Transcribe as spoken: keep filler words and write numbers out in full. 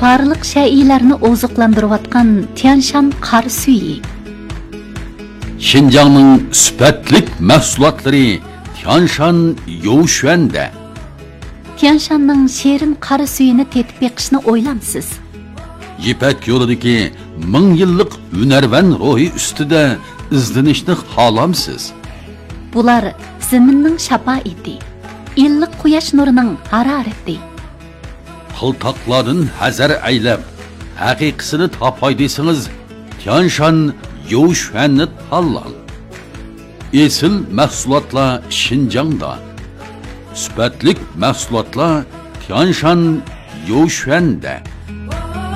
barliq şəilərni ozuqlandırıyotqan Tianshan qar suyu. Şinjanның süpetlik mahsulotları Tianshan Youshuanda. Tianshanның şerin qar suyini tetib beqishni o'ylamsiz. Yipek yo'lidagi ming yillik hunarvan ruhi ustida izlanishni xohlamsiz. Bular zaminning shafoati, illiq quyosh nurining harorati. Xiltaqlardan hazar aylab, haqiqisini topay desangiz, Tianshan Youshuanni tanlang. Esil mahsulotlar Şinjangda. Süpetlik mahsulotlar Tianshan Youshuanda.